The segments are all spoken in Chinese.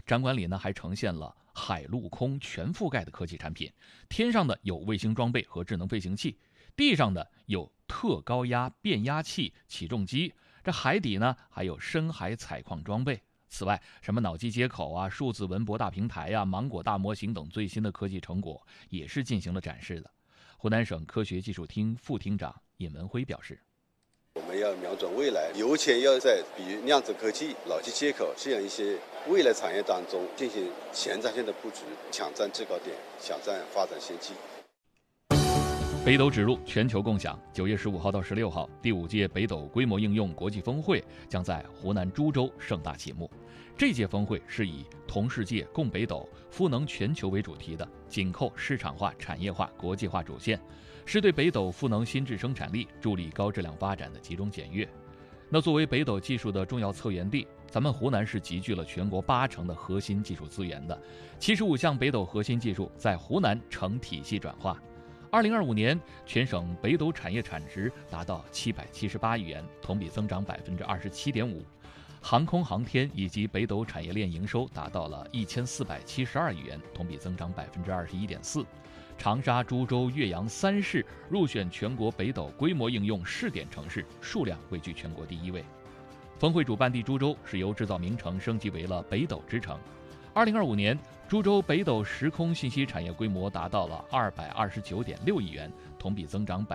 展馆里呢还呈现了海陆空全覆盖的科技产品，天上的有卫星装备和智能飞行器，地上的有特高压变压器、起重机，这海底呢还有深海采矿装备。此外，什么脑机接口啊、数字文博大平台啊、芒果大模型等最新的科技成果也是进行了展示的。湖南省科学技术厅副厅长尹文辉表示， 我们要瞄准未来，油钱要在比如量子科技、脑机接口这样一些未来产业当中进行前瞻性的布局，抢占制高点，抢占发展先机。 北斗指路全球共享，9月15号到16号，第5届北斗规模应用国际峰会将在湖南株洲盛大启幕。这届峰会是以同世界共北斗赋能全球为主题的，紧扣市场化、产业化、国际化主线，是对北斗赋能新质生产力、助力高质量发展的集中检阅。那作为北斗技术的重要策源地，咱们湖南是集聚了全国80%的核心技术资源的，75项北斗核心技术在湖南成体系转化。2025年，全省北斗产业产值达到778亿元，同比增长27.5%。航空航天以及北斗产业链营收达到了1472亿元，同比增长21.4%。长沙、株洲、岳阳3市入选全国北斗规模应用试点城市，数量位居全国第1位。峰会主办地株洲是由制造名城升级为了北斗之城。2025年，株洲北斗时空信息产业规模达到了229.6亿元，同比增长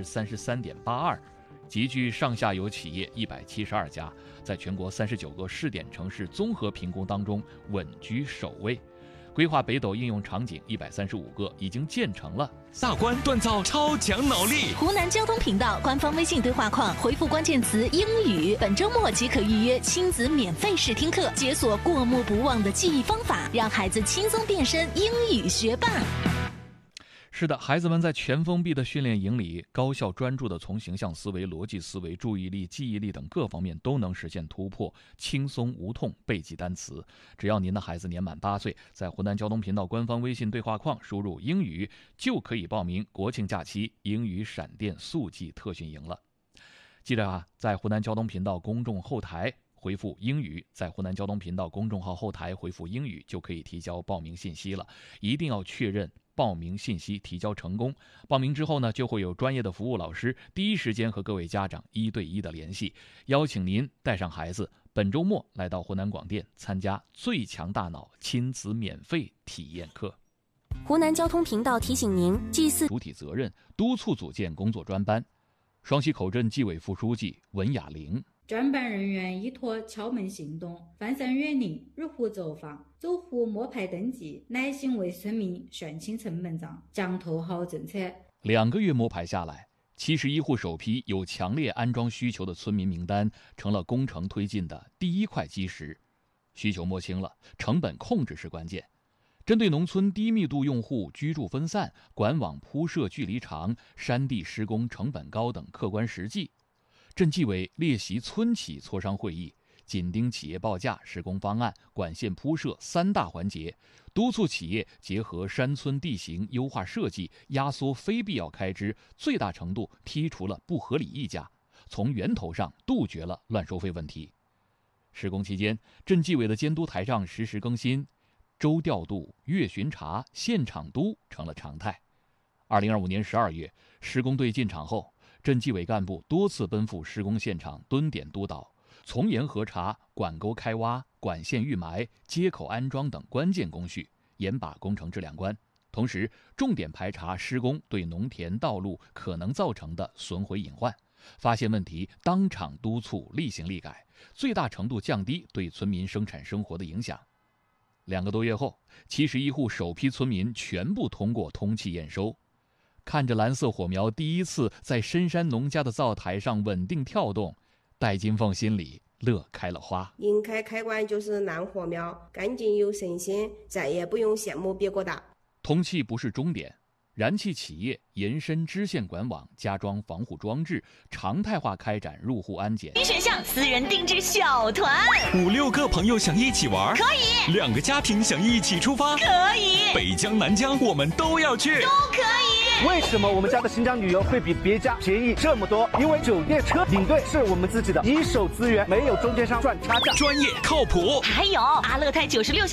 33.82%，集聚上下游企业172家，在全国39个试点城市综合评估当中稳居首位。规划北斗应用场景135个，已经建成了。 大观锻造超强脑力。 湖南交通频道官方微信对话框回复关键词英语，本周末即可预约亲子免费试听课，解锁过目不忘的记忆方法，让孩子轻松变身英语学霸。 是的，孩子们在全封闭的训练营里，高效专注地从形象思维、逻辑思维、注意力、记忆力等各方面都能实现突破，轻松无痛背记单词。只要您的孩子年满8岁，在湖南交通频道官方微信对话框输入英语，就可以报名国庆假期英语闪电速记特训营了。记着在湖南交通频道公众后台回复英语，在湖南交通频道公众号后台回复英语，就可以提交报名信息了。一定要确认报名信息提交成功。报名之后呢，就会有专业的服务老师第一时间和各位家长1对1的联系，邀请您带上孩子，本周末来到湖南广电参加最强大脑亲子免费体验课。 湖南交通频道提醒您，祭祀主体责任，督促组建工作专班。双溪口镇纪委副书记文雅玲。 专班人员依托敲门行动、翻山越岭、入户走访、走户摸排登记，耐心为村民算清成本账，讲透好政策。 2个月摸排下来，71户首批有强烈安装需求的村民名单，成了工程推进的第一块基石。需求摸清了，成本控制是关键。针对农村低密度用户居住分散、管网铺设距离长、山地施工成本高等客观实际，镇纪委列席村企磋商会议，紧盯企业报价、施工方案、管线铺设3大环节，督促企业结合山村地形优化设计，压缩非必要开支，最大程度剔除了不合理溢价，从源头上杜绝了乱收费问题。施工期间，镇纪委的监督台上实时更新，周调度、月巡查、现场督成了常态。2025年12月，施工队进场后，镇纪委干部多次奔赴施工现场蹲点督导，从严核查管沟开挖、管线预埋、接口安装等关键工序，严把工程质量关。同时，重点排查施工对农田道路可能造成的损毁隐患，发现问题当场督促立行立改，最大程度降低对村民生产生活的影响。2个多月后，71户首批村民全部通过通气验收。看着蓝色火苗第一次在深山农家的灶台上稳定跳动，戴金凤心里乐开了花。 拧开开关就是蓝火苗，干净又省心，再也不用羡慕别个大。 通气不是终点，燃气企业延伸支线管网，加装防护装置，常态化开展入户安检。 选项私人定制小团 ，5、6个朋友想一起玩， 可以 ；2个家庭想一起出发， 可以； 北疆、南疆我们都要去， 都可以。 为什么我们家的新疆旅游会比别家便宜这么多？因为酒店、车、领队是我们自己的一手资源，没有中间商赚差价， 专业靠谱。 还有阿勒泰96